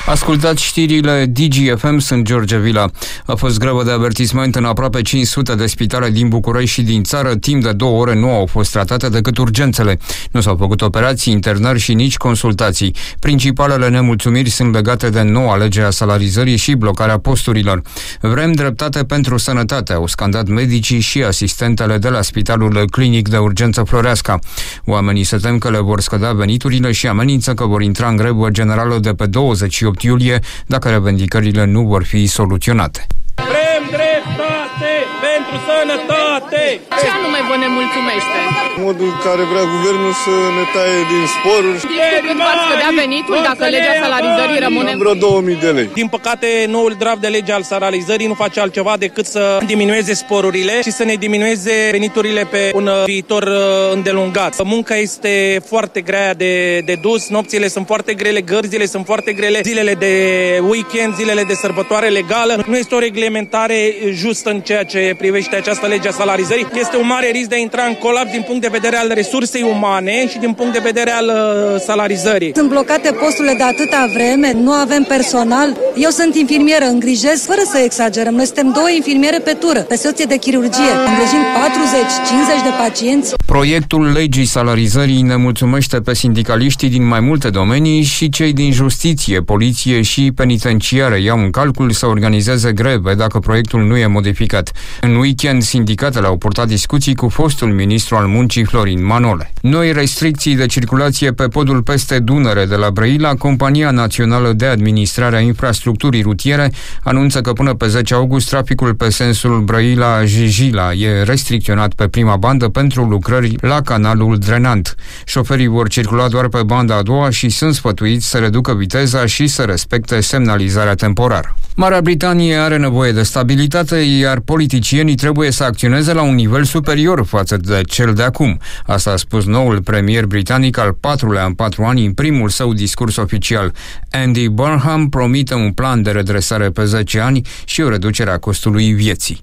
Ascultați știrile DGFM, sunt George Vila. A fost grevă de avertisment în aproape 500 de spitale din București și din țară. Timp de 2 ore nu au fost tratate decât urgențele. Nu s-au făcut operații, internări și nici consultații. Principalele nemulțumiri sunt legate de noua lege a salarizării și blocarea posturilor. Vrem dreptate pentru sănătate, au scandat medicii și asistentele de la Spitalul Clinic de Urgență Floreasca. Oamenii se tem că le vor scădea veniturile și amenință că vor intra în grevă generală de pe 28 iulie dacă revendicările nu vor fi soluționate. Vrem dreptate pentru sănătate! Ce anume vă nemulțumește? Modul în care vrea guvernul să ne taie din sporuri. Cât v-ar scădea venitul dacă legea salarizării rămâne? Vreo 2000 de lei. Din păcate, noul draft de lege al salarizării nu face altceva decât să diminueze sporurile și să ne diminueze veniturile pe un viitor îndelungat. Munca este foarte grea de dus, nopțile sunt foarte grele, gărzile sunt foarte grele, zilele de weekend, zilele de sărbătoare legală. Nu este o reglementare justă în ceea ce privește această lege a salarizării. Este un mare risc de a intra în colaps din punct de vedere al resursei umane și din punct de vedere al salarizării. Sunt blocate posturile de atâta vreme, nu avem personal. Eu sunt infirmieră, îngrijesc, fără să exagerăm. Noi suntem 2 infirmiere pe tură, pe secție de chirurgie. Îngrijim 40-50 de pacienți. Proiectul legii salarizării nemulțumește pe sindicaliștii din mai multe domenii și cei din justiție, poliție și penitenciare iau în calcul să organizeze greve dacă proiectul nu e modificat. În weekend, sindicatele au purtat discuții cu fostul ministru al muncii Florin Manole. Noi restricții de circulație pe podul peste Dunăre de la Brăila, Compania Națională de Administrare a Infrastructurii Rutiere anunță că până pe 10 august traficul pe sensul Brăila-Jijila e restricționat pe prima bandă pentru lucrări la canalul drenant. Șoferii vor circula doar pe banda a doua și sunt sfătuiți să reducă viteza și să respecte semnalizarea temporară. Marea Britanie are nevoie de stabilitate, iar politicienii trebuie să acționeze la un nivel superior față de cel de acum. Asta a spus noul premier britanic al 4-lea în 4 ani în primul său discurs oficial. Andy Burnham promite un plan de redresare pe 10 ani și o reducere a costului vieții.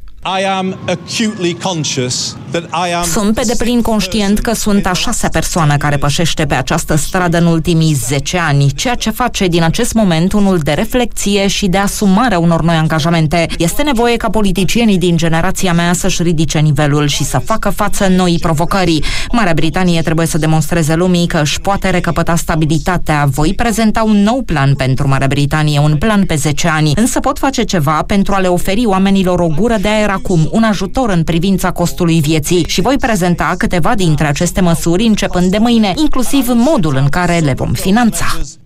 Sunt pe deplin conștient că sunt a 6-a persoană care pășește pe această stradă în ultimii 10 ani, ceea ce face din acest moment unul de reflecție și de asumarea unor noi angajamente. Este nevoie ca politicienii din generația mea să-și ridice nivelul și să facă față noii provocări. Marea Britanie trebuie să demonstreze lumii că își poate recăpăta stabilitatea. Voi prezenta un nou plan pentru Marea Britanie, un plan pe 10 ani, însă pot face ceva pentru a le oferi oamenilor o gură de aer acum, un ajutor în privința costului vieții și voi prezenta câteva dintre aceste măsuri începând de mâine, inclusiv modul în care le vom finanța.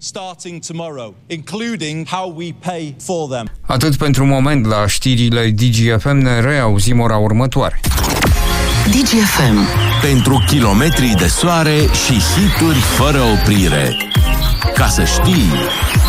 Atât pentru moment la știrile DGFM, ne reauzim ora următoare. DGFM. Pentru kilometri de soare și hituri fără oprire. Ca să știi...